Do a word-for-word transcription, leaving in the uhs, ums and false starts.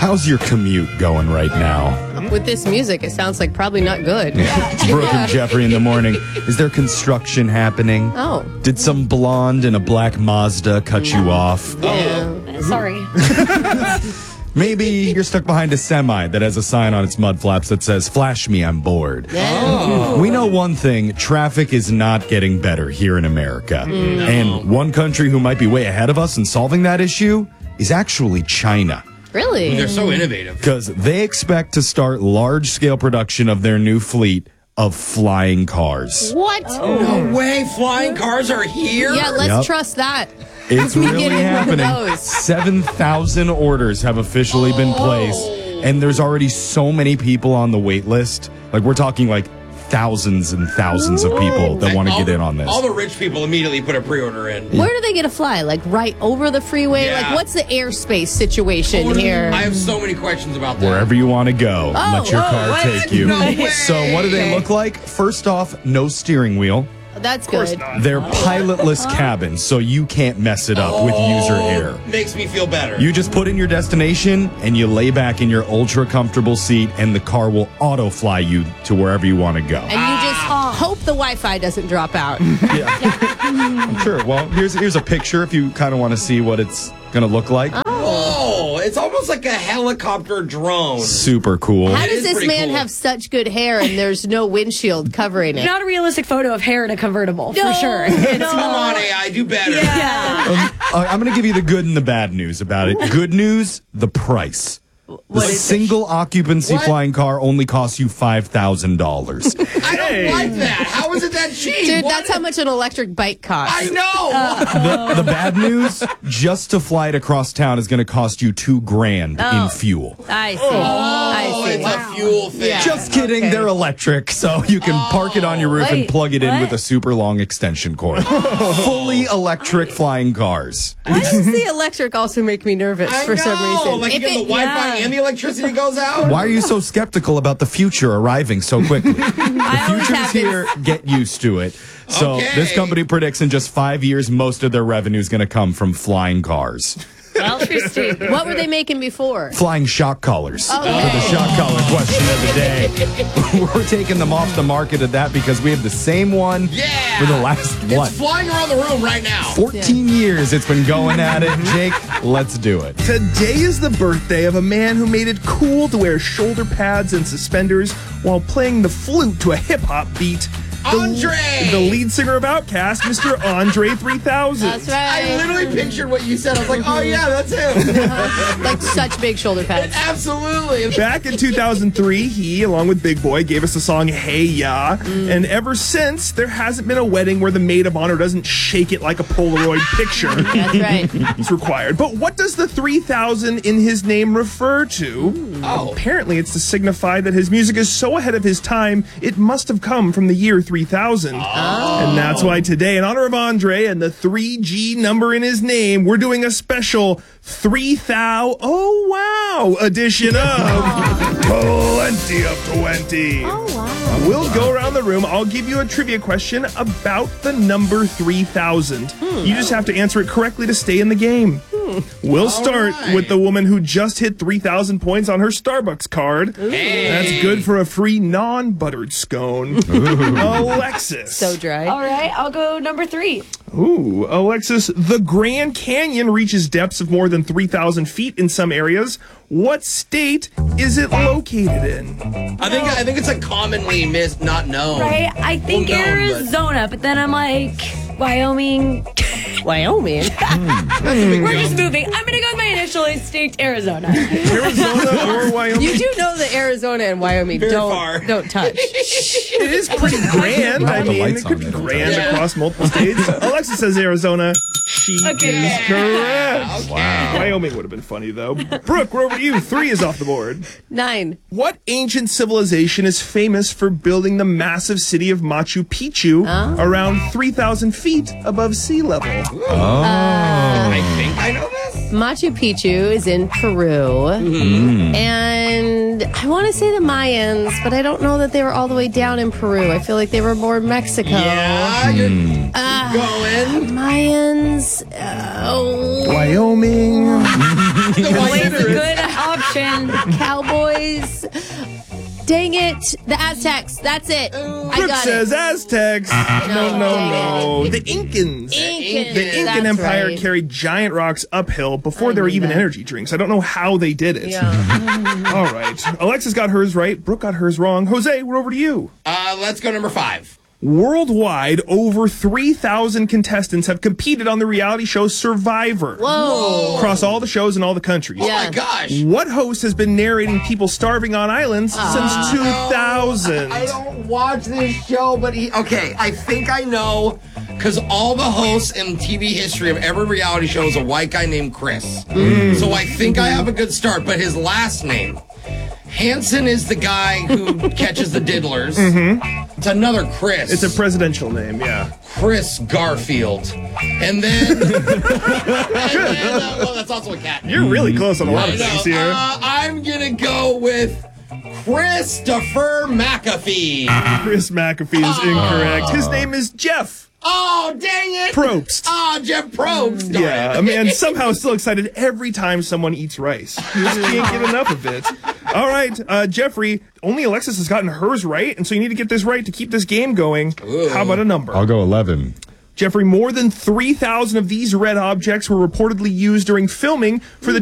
How's your commute going right now? With this music, it sounds like probably not good. It's Brooke and Jeffrey in the morning. Is there construction happening? Oh. Did some blonde in a black Mazda cut you off? Yeah. Sorry. Maybe you're stuck behind a semi that has a sign on its mud flaps that says, "Flash me, I'm bored." Oh. We know one thing, traffic is not getting better here in America. Mm. And one country who might be way ahead of us in solving that issue is actually China. Really? They're so innovative. Because they expect to start large-scale production of their new fleet of flying cars. What? No way, flying cars are here? Yeah, let's Yep. trust that. It's We really get in one of happening. those. seven thousand orders have officially been placed, and there's already so many people on the wait list. Like, we're talking like thousands and thousands of people that want to All get the- in on this. All the rich people immediately put a pre-order in. Where do they get to fly? Like right over the freeway? Yeah. Like what's the airspace situation here? I have so many questions about that. Wherever you want to go, Oh, let your oh, car what? take you. No way. So what do they Okay. look like? First off, no steering wheel. That's good. They're pilotless cabins, so you can't mess it up with user error. Makes me feel better. You just put in your destination and you lay back in your ultra comfortable seat, and the car will auto fly you to wherever you want to go. And you just hope the Wi-Fi doesn't drop out. I'm sure. Well, here's here's a picture if you kind of want to see what it's gonna look like. Whoa, it's almost like a helicopter drone. Super cool. How It does is this pretty man cool. have such good hair and there's no windshield covering it? Not a realistic photo of hair in a convertible, No, for sure. no. Come on, A I, do better. Yeah. Uh, I'm gonna give you the good and the bad news about it. Good news: the price. The What is it? single occupancy What? flying car only costs you five thousand dollars. I don't like that. How is it that cheap? Dude, What? that's how much an electric bike costs. I know. the, the bad news: just to fly it across town is going to cost you two grand Oh. in fuel. I see. Oh, I see. it's a fuel thing. Yeah. Just kidding, Okay. they're electric, so you can park it on your roof and Wait, plug it in what? with a super long extension cord. Fully electric flying cars. Why does the electric also make me nervous I for know. some reason? Like you If get the it- Wi-Fi yeah. and the electricity goes out. Why are you so skeptical about the future arriving so quickly? The always future's have here, get used to it. So Okay. this company predicts in just five years, most of their revenue is going to come from flying cars. Well, interesting. What were they making before? Flying shock collars. Okay. For the shock collar question of the day. We're taking them off the market at that because we have the same one Yeah. for the last, what, It's flying around the room right now. fourteen years it's been going at it. Jake, let's do it. Today is the birthday of a man who made it cool to wear shoulder pads and suspenders while playing the flute to a hip-hop beat. The- Andre! The lead singer of Outkast, Mister Andre three thousand. That's I right. literally pictured what you said. I was like, oh yeah, that's him. Like such big shoulder pads. Absolutely. Back in two thousand three, he, along with Big Boy, gave us the song Hey Ya. And ever since, there hasn't been a wedding where the maid of honor doesn't shake it like a Polaroid picture. That's right. It's required. But what does the three thousand in his name refer to? Oh. Apparently, it's to signify that his music is so ahead of his time, it must have come from the year three thousand. And that's why today, in honor of Andre and the three G number in his name, we're doing a special three thou oh wow edition of Plenty of twenty. Oh, wow. We'll go around the room. I'll give you a trivia question about the number three thousand. You just have to answer it correctly to stay in the game. We'll start right. with the woman who just hit three thousand points on her Starbucks card. That's good for a free non-buttered scone. Alexis. So dry. All right, I'll go number three. Ooh, Alexis, the Grand Canyon reaches depths of more than three thousand feet in some areas. What state is it located in? I think I think it's a commonly missed, not known. Right? I think Well known, but- Arizona, but then I'm like, Wyoming. Wyoming. We're just moving. I'm going to go with my initial instinct, Arizona. Arizona or Wyoming? You do know that Arizona and Wyoming Very don't far. don't touch. It is pretty grand. Not I the mean, lights it could on be there. grand Yeah. across multiple states. Alexa says Arizona. She Okay. is correct. Wow. Wyoming would have been funny, though. Brooke, we're over to you. Three is off the board. Nine. What ancient civilization is famous for building the massive city of Machu Picchu around three thousand feet above sea level? I think I know this. Machu Picchu is in Peru. And I want to say the Mayans, but I don't know that they were all the way down in Peru. I feel like they were more Mexico. Yeah, you're Uh, going. Mayans. Uh, oh. Wyoming. The Always one a good option. Dang it. The Aztecs. That's it. I Brooke got says it. Aztecs. No, no, dang no. it. The Incans. Incans. The Incan That's Empire right. carried giant rocks uphill before I there were knew even that. energy drinks. I don't know how they did it. Yeah. All right. Alexis got hers right. Brooke got hers wrong. Jose, we're over to you. Uh, let's go number five. Worldwide, over three thousand contestants have competed on the reality show Survivor. Whoa. Across all the shows in all the countries. Oh Yeah. my gosh. What host has been narrating people starving on islands since two thousand? I don't watch this show, but he. Okay, I think I know, because all the hosts in T V history of every reality show is a white guy named Chris. So I think I have a good start, but his last name. Hanson is the guy who catches the diddlers. Mm-hmm. It's another Chris. It's a presidential name, yeah. Chris Garfield. And then. and then uh, well, that's also a cat. You're really close on a lot I of know. things here. Uh, I'm going to go with Christopher McAfee. Chris McAfee is incorrect. His name is Jeff Oh, dang it. Probst. Oh, Jeff Probst. Darn Yeah, it. I mean, and somehow still excited every time someone eats rice. You just can't get enough of it. All right, uh, Jeffrey, only Alexis has gotten hers right, and so you need to get this right to keep this game going. Ooh. How about a number? I'll go eleven. Jeffrey, more than three thousand of these red objects were reportedly used during filming for the